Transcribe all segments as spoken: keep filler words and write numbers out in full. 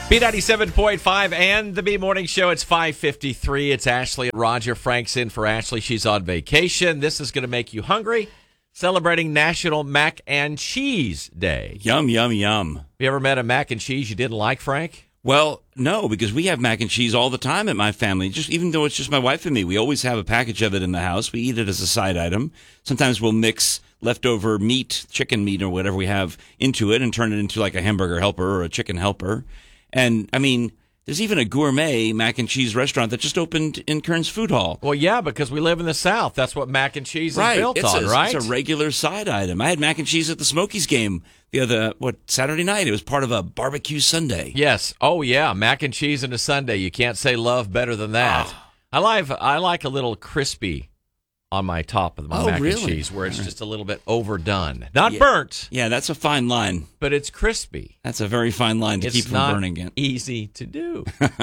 B ninety-seven point five and the B Morning Show. It's five fifty-three. It's Ashley. Roger Frank's in for Ashley. She's on vacation. This is going to make you hungry. Celebrating National Mac and Cheese Day. Yum, yum, yum. Have you ever met a mac and cheese you didn't like, Frank? Well, no, because we have mac and cheese all the time at my family. Just even though it's just my wife and me, we always have a package of it in the house. We eat it as a side item. Sometimes we'll mix leftover meat, chicken meat or whatever we have into it and turn it into like a hamburger helper or a chicken helper. And, I mean, there's even a gourmet mac and cheese restaurant that just opened in Kearns Food Hall. Well, yeah, because we live in the South. That's what mac and cheese is right. built it's on, a, right? It's a regular side item. I had mac and cheese at the Smokies game the other, what, Saturday night. It was part of a barbecue Sunday. Yes. Oh, yeah, mac and cheese and a Sunday. You can't say love better than that. Oh. I like I like a little crispy on my top of my oh, mac really? and cheese, where it's right. just a little bit overdone. Not yeah. burnt. Yeah, that's a fine line. But it's crispy. That's a very fine line to it's keep from not burning it. Easy to do.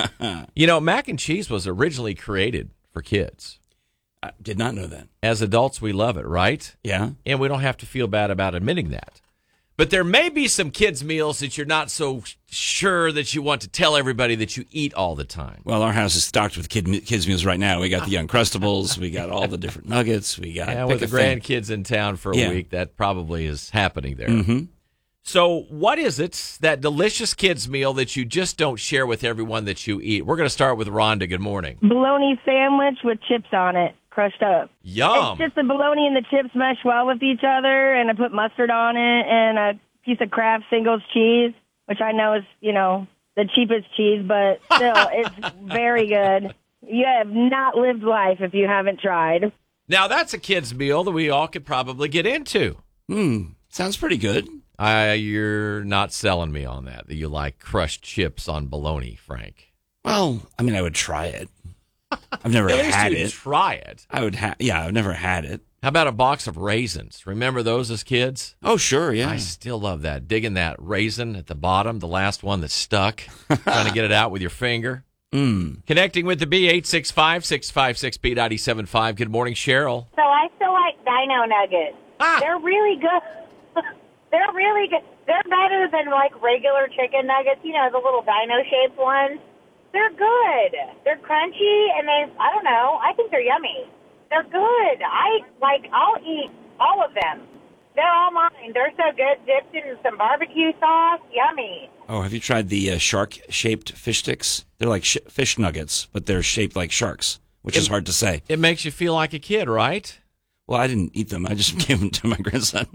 You know, mac and cheese was originally created for kids. I did not know that. As adults, we love it, right? Yeah. And we don't have to feel bad about admitting that. But there may be some kids' meals that you're not so sure that you want to tell everybody that you eat all the time. Well, our house is stocked with kid, kids' meals right now. We got the Uncrustables. We got all the different nuggets. We got yeah, with the grandkids in town for a yeah. week, that probably is happening there. Mm-hmm. So what is it, that delicious kids' meal that you just don't share with everyone that you eat? We're going to start with Rhonda. Good morning. Bologna sandwich with chips on it. Crushed up. Yum. It's just the bologna and the chips mesh well with each other, and I put mustard on it and a piece of Kraft Singles cheese, which I know is, you know, the cheapest cheese, but still, it's very good. You have not lived life if you haven't tried. Now, that's a kid's meal that we all could probably get into. Hmm. Sounds pretty good. Uh, you're not selling me on that, that you like crushed chips on bologna, Frank. Well, I mean, I would try it. I've never At least had you'd it. Try it. I would have. Yeah, I've never had it. How about a box of raisins? Remember those as kids? Oh, sure, yeah. I still love that. Digging that raisin at the bottom, the last one that's stuck, trying to get it out with your finger. Mm. Connecting with the B, eight six five, six five six, B nine seven five. Good morning, Cheryl. So I still like Dino Nuggets. Ah. They're really good. They're really good. They're better than, like, regular chicken nuggets, you know, the little dino-shaped ones. They're good. They're crunchy, and they, I don't know, I think they're yummy. They're good. I, like, I'll eat all of them. They're all mine. They're so good, dipped in some barbecue sauce. Yummy. Oh, have you tried the uh, shark-shaped fish sticks? They're like sh- fish nuggets, but they're shaped like sharks, which it, is hard to say. It makes you feel like a kid, right? Well, I didn't eat them. I just gave them to my grandson.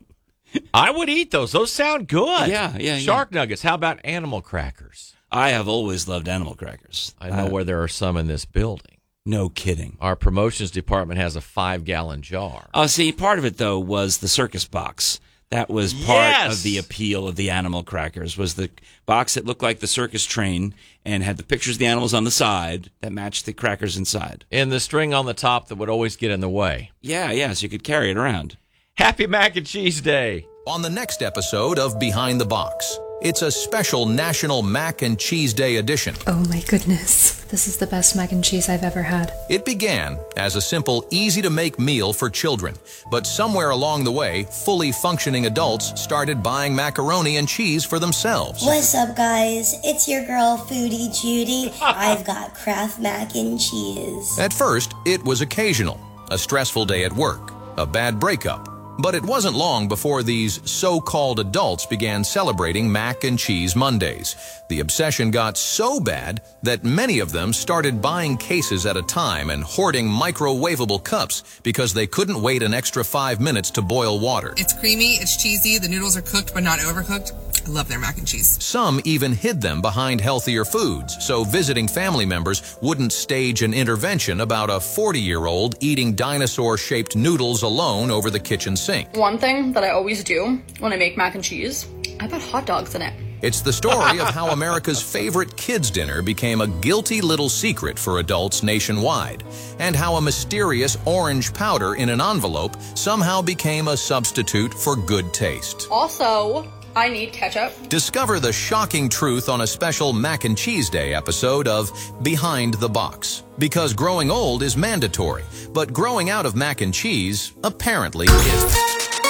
I would eat those. Those sound good. Yeah, yeah, Shark yeah. nuggets. How about animal crackers? I have always loved animal crackers. I know uh, where there are some in this building. No kidding. Our promotions department has a five-gallon jar. Oh, see, part of it, though, was the circus box. That was part Yes! of the appeal of the animal crackers, was the box that looked like the circus train and had the pictures of the animals on the side that matched the crackers inside. And the string on the top that would always get in the way. Yeah, yeah, so you could carry it around. Happy Mac and Cheese Day. On the next episode of Behind the Box, it's a special National Mac and Cheese Day edition. Oh my goodness. This is the best mac and cheese I've ever had. It began as a simple, easy-to-make meal for children. But somewhere along the way, fully functioning adults started buying macaroni and cheese for themselves. What's up, guys? It's your girl, Foodie Judy. I've got Kraft mac and cheese. At first, it was occasional. A stressful day at work. A bad breakup. But it wasn't long before these so-called adults began celebrating Mac and Cheese Mondays. The obsession got so bad that many of them started buying cases at a time and hoarding microwavable cups because they couldn't wait an extra five minutes to boil water. It's creamy, it's cheesy, the noodles are cooked but not overcooked. I love their mac and cheese. Some even hid them behind healthier foods, so visiting family members wouldn't stage an intervention about a forty-year-old eating dinosaur-shaped noodles alone over the kitchen sink. One thing that I always do when I make mac and cheese, I put hot dogs in it. It's the story of how America's favorite kids' dinner became a guilty little secret for adults nationwide, and how a mysterious orange powder in an envelope somehow became a substitute for good taste. Also, I need ketchup. Discover the shocking truth on a special Mac and Cheese Day episode of Behind the Box. Because growing old is mandatory, but growing out of mac and cheese apparently isn't.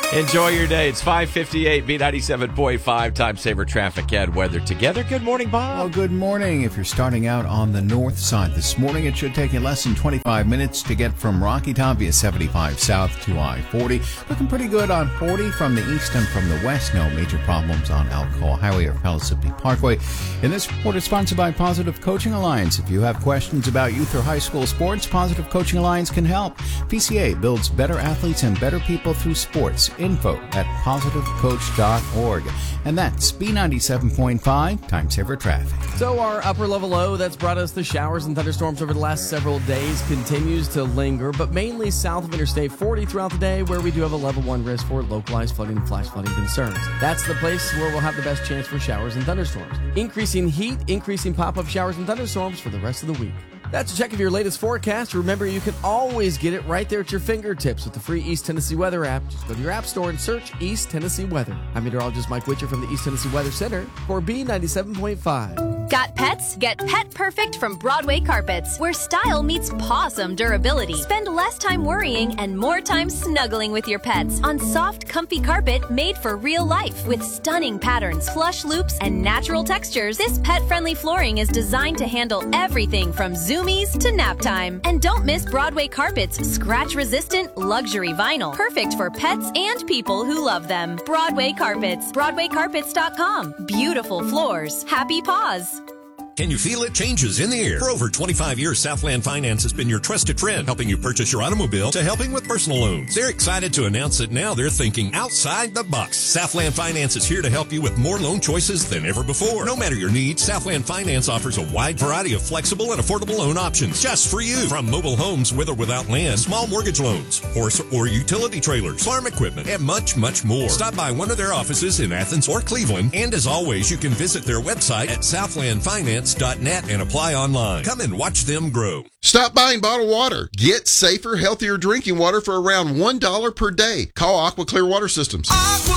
Enjoy your day. It's five fifty-eight, B ninety-seven point five, time saver traffic and weather together. Good morning, Bob. Well, good morning. If you're starting out on the north side this morning, it should take you less than twenty-five minutes to get from Rocky Top via seventy-five south to I forty. Looking pretty good on forty from the east and from the west. No major problems on Alcoa Highway or Pellissippi Parkway. And this report is sponsored by Positive Coaching Alliance. If you have questions about youth or high school sports, Positive Coaching Alliance can help. P C A builds better athletes and better people through sports. Info at positive coach dot org. And that's B ninety-seven point five, time saver traffic. So our upper level low that's brought us the showers and thunderstorms over the last several days continues to linger, but mainly south of Interstate forty throughout the day, where we do have a level one risk for localized flooding and flash flooding concerns. That's the place where we'll have the best chance for showers and thunderstorms. Increasing heat, increasing pop-up showers and thunderstorms for the rest of the week. That's a check of your latest forecast. Remember, you can always get it right there at your fingertips with the free East Tennessee Weather app. Just go to your app store and search East Tennessee Weather. I'm meteorologist Mike Witcher from the East Tennessee Weather Center for B ninety-seven point five. Got pets? Get Pet Perfect from Broadway Carpets, where style meets pawsome durability. Spend less time worrying and more time snuggling with your pets on soft, comfy carpet made for real life. With stunning patterns, plush loops, and natural textures, this pet-friendly flooring is designed to handle everything from zoomies to nap time. And don't miss Broadway Carpets' scratch-resistant luxury vinyl, perfect for pets and people who love them. Broadway Carpets, broadway carpets dot com. Beautiful floors, happy paws. Can you feel it? Changes in the air. For over twenty-five years, Southland Finance has been your trusted friend, helping you purchase your automobile to helping with personal loans. They're excited to announce that now they're thinking outside the box. Southland Finance is here to help you with more loan choices than ever before. No matter your needs, Southland Finance offers a wide variety of flexible and affordable loan options just for you. From mobile homes with or without land, small mortgage loans, horse or utility trailers, farm equipment, and much, much more. Stop by one of their offices in Athens or Cleveland, and as always, you can visit their website at southland finance dot net and apply online. Come and watch them grow. Stop buying bottled water. Get safer, healthier drinking water for around one dollar per day. Call Aqua Clear Water Systems. Aqua